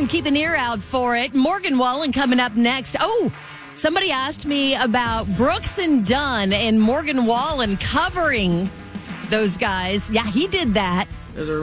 soon. Keep an ear out for it. Morgan Wallen coming up next. Oh, somebody asked me about Brooks and Dunn and Morgan Wallen covering those guys. Yeah, he did that. There's a